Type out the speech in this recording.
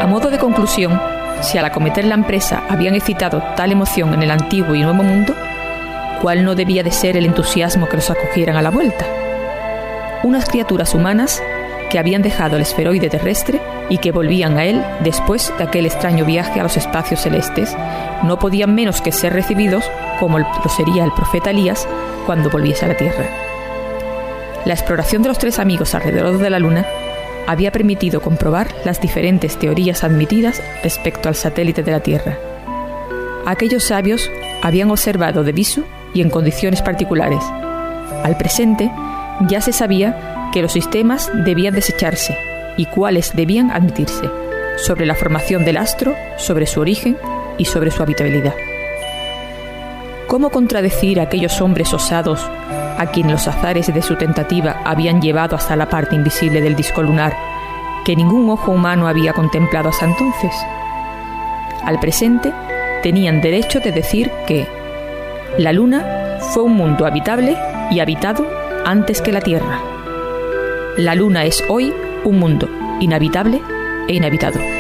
A modo de conclusión, si al acometer la empresa habían excitado tal emoción en el antiguo y nuevo mundo, ¿cuál no debía de ser el entusiasmo que los acogieran a la vuelta? Unas criaturas humanas que habían dejado el esferoide terrestre y que volvían a él después de aquel extraño viaje a los espacios celestes, no podían menos que ser recibidos como lo sería el profeta Elías cuando volviese a la Tierra. La exploración de los tres amigos alrededor de la Luna había permitido comprobar las diferentes teorías admitidas respecto al satélite de la Tierra. Aquellos sabios habían observado de visu y en condiciones particulares. Al presente, ya se sabía que los sistemas debían desecharse y cuáles debían admitirse, sobre la formación del astro, sobre su origen y sobre su habitabilidad. ¿Cómo contradecir a aquellos hombres osados a quienes los azares de su tentativa habían llevado hasta la parte invisible del disco lunar que ningún ojo humano había contemplado hasta entonces? Al presente, tenían derecho de decir que la Luna fue un mundo habitable y habitado antes que la Tierra. La Luna es hoy un mundo inhabitable e inhabitado.